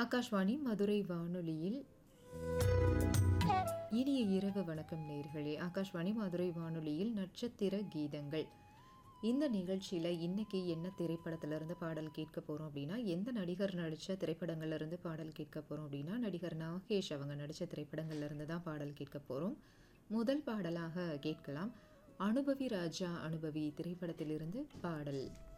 ஆகாஷ்வாணி மதுரை வானொலியில் இனிய இரவு வணக்கம் நேயர்களே. ஆகாஷ்வாணி மதுரை வானொலியில் நட்சத்திர கீதங்கள் இந்த நிகழ்ச்சியில் இன்னைக்கு என்ன திரைப்படத்திலிருந்து பாடல் கேட்க போகிறோம் அப்படின்னா, எந்த நடிகர் நடித்த திரைப்படங்கள்லேருந்து பாடல் கேட்க போகிறோம் அப்படின்னா, நடிகர் நாகேஷ் அவங்க நடித்த திரைப்படங்கள்லேருந்து தான் பாடல் கேட்க போகிறோம். முதல் பாடலாக கேட்கலாம். அனுபவி ராஜா அனுபவி திரைப்படத்திலிருந்து பாடல்.